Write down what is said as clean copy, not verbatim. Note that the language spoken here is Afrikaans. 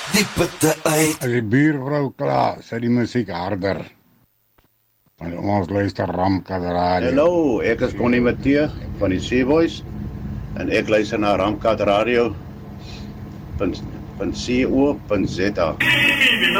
die putte uit. As die buurvrou klaar, sit die musiek harder. Want ons luister Ramkat Radio. Hallo, ek is Connie Matthee van die Seaboys en ek luister na Ramkat Radio .co.za.